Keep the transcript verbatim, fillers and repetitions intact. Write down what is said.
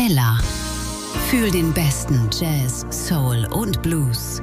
Ella. Fühl den besten Jazz, Soul und Blues.